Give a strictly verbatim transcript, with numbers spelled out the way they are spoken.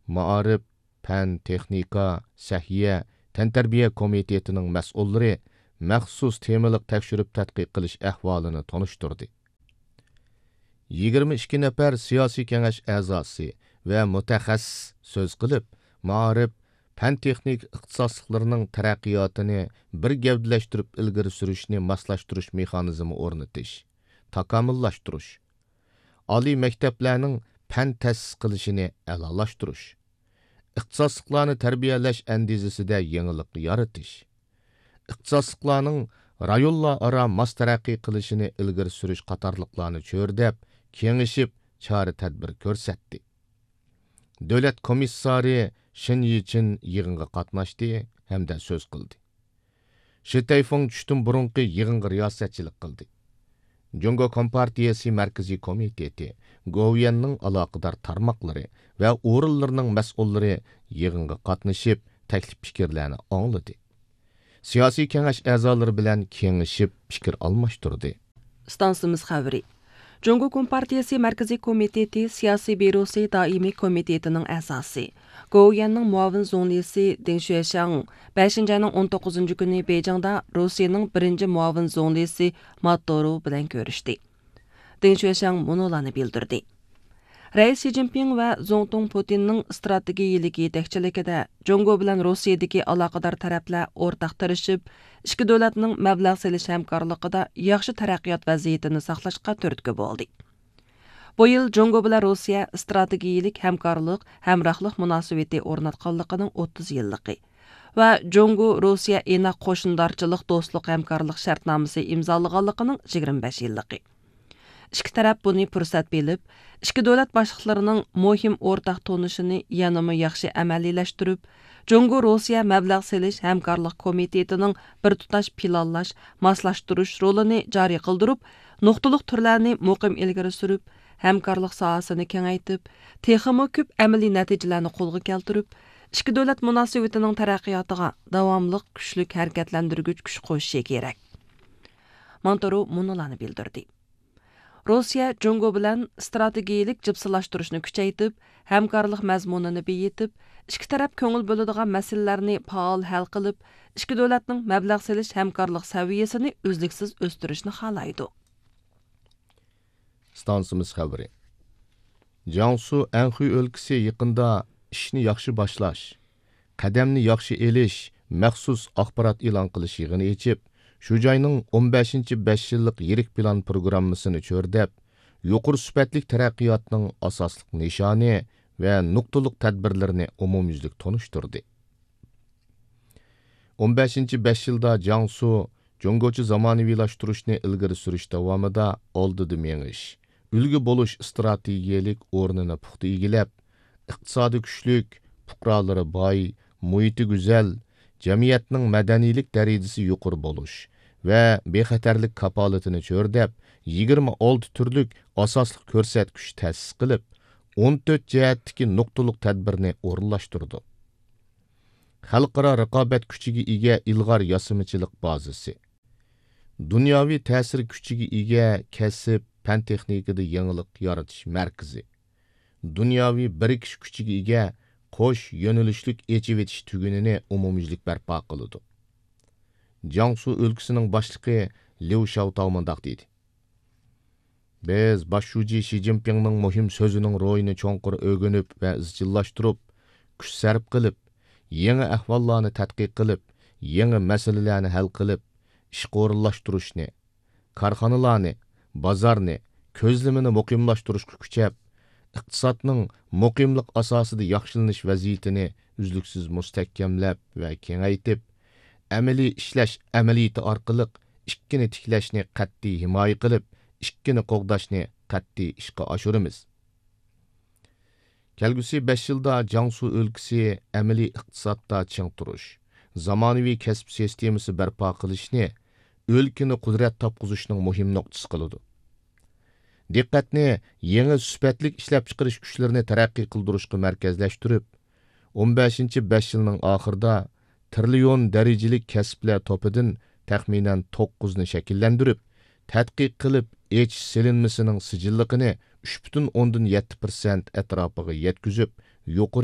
Maarif, Fan, Texnika, Səhiyyə, Təntarbiya komitetining mas'ullari məxsus temalik tekshirib tədqiq qilish ahvolini tonishtirdi. yigirma ikki nafar siyosiy kengash a'zosi va mutaxassis so'z qilib, Maarif, Fan texnik ixtisosliklarining taraqqiyotini bir gavdalashtirib ilgari surishni moslashtirish mexanizmi o'rnatish, takomillashtirish, oliy maktablarning fan ta'sis qilishini a'lolashtirish, ixtisosliklarni tarbiyalash andizasida yangilik yaratish, ixtisosliklarning rayonlar aro mos taraqqiy qilishini ilgari surish qatorliqlarni cho'rdab, kengishib, chora tadbir ko'rsatdi. Davlat komissari Shin Yichin yig'inga qatnashdi hamda so'z qildi. Shi Tayfung tushdan burunqi yig'inga riyosatchilik qildi. Jungo Kompartiyasi Markaziy komiteti, Goviyanning aloqador tarmoqlari va o'rinlarining mas'ullari yig'inga qatnashib, taklif fikrlarni angladi. Siyosiy kengash a'zolari bilan kengishib, fikr almashtirdi. Stansimiz xabari. Jungo Kompartiyasi Markaziy komiteti siyosiy byurosi doimiy komitetining a'zosi, Goviyanning muavin zonlisi Deng Xueshang beshinchi ayning o'n to'qqizinchi kuni Beyjingda Rossiyaning birinchi muavin zonlisi Ma Duru bilan ko'rishdi. Deng Xueshang munolarni bildirdi. Rais Xi Jinping va Zongtong Putinning strategiyalik yetakchiligida Jungo bilan Rossiyadagi aloqador taraflar o'rtaq tirishib, ikki davlatning mablag' selish hamkorligida yaxshi taraqqiyot vaziyatini saqlashga turtki bo'ldi. Bu yil Jungo bilan Rossiya strategiyalik hamkorlik, hamrohlik munosabati o'rnatganligining o'ttiz yilligi va Jungo Rossiya inoq qo'shindorchilik do'stlik hamkorlik shartnomasi imzolaganligining yigirma besh yilligi. İki taraf buni fursat bilib, ikki davlat boshliqlarining muhim o'rtaq tonishini yanama yaxshi amaliyalashtirib, Jungo Rossiya mablag' selish hamkorlik komitetining bir tutash planlash, moslashtirish rolini joriy qildirib, nuqtaliq turlarni muqim ilgari surib, hamkorlik sohasini kengaytib, texmo ko'p amaliy natijalarni qo'lga keltirib, ikki davlat munosabatining taraqqiyotiga davomli kuchli harakatlantirgich kuch qo'shishi kerak. Montoro munolarni bildirdi. Rossiya Jungo bilan strategiyalik jipsilashtirishni kuchaytib, hamkorlik mazmunini beyitib, ikki taraf ko'ngil bo'ladigan masalalarni faol hal qilib, ikki davlatning mablag' selish hamkorlik saviyasini uzluksiz o'stirishni xohlaydi. Stansimiz xabari. Jiangsu Anhui o'lkasi yaqinda ishni yaxshi boshlash, qadamni yaxshi elish, maxsus axborot e'lon qilish yig'ini echib, shu joyning o'n beshinchi besh yillik yirik plan programmasini cho'rdab, yuqori sifatlik taraqqiyotning asosliq nishoni va nuqtaliq tadbirlarini umumyuzlik tonishtirdi. o'n beshinchi besh yilda Jiangsu Jungochi zamonaviylashtirishni ilgari surish davomida oldida mengish, ulgu bo'lish strategiyalik o'rnini puxta egilab, iqtisodiy kuchlik, fuqarolari boy, muhiti go'zal, jamiyatning madaniylik darajasi yuqori bo'lish va bexatarlik kapolatini cho'rdab, yigirma olti turlik asosli ko'rsatgich ta'sis qilib, o'n to'rt jihatdagi nuqtaliq tadbirni o'rinlashtirdi. Xalqaro raqobat kuchiga ega ilg'or yasamichilik bazasi, dunyoviy ta'sir kuchiga ega kasb, fan texnikada yangilik yaratish markazi, dunyoviy birikish kuchiga ega qo'sh yo'nalishlik echib etish tugunini umumyuzlik barpo qildi. Jiangsu o'lkasining boshlig'i Liu Xiaotao mundaq dedi. Biz boshlovchi Xi Jinpingning muhim so'zining ro'yini cho'nqur o'rganib va izchillashtirib, kuch sarf qilib, yangi ahvollarni tadqiq qilib, yangi masalalarni hal qilib, ish o'rinlashtirishni, korxonalarni, bozorni, ko'zlamini muqimlashtirishga kuchab, iqtisodning muqimlik asosida yaxshilanish vaziyatini uzluksiz mustahkamlab va kengaytib, amaliy ishlash amaliyati orqali ikkini tiklashni qat'iy himoya qilib, ikkini qo'g'dashni qat'iy ishga oshiramiz. Kelgusi besh yilda Jiangsu o'lkasi amaliy iqtisodda ching turish, zamonaviy kasb sistemasi barpo qilishni, o'lkani qudrat topqizishning muhim nuqtasi qiladi. Diqqatni yangi sifatlik ishlab chiqarish kuchlarini taraqqiy qildirishga markazlashtirib, o'n beshinchi besh yilning oxirida trillion darajalik kasblar topidan taxminan to'qqizni shakllantirib, tadqiq qilib, echish silinmasining sijilligini uch butun o'ndan yetti persent atrofiga yetkazib, yuqori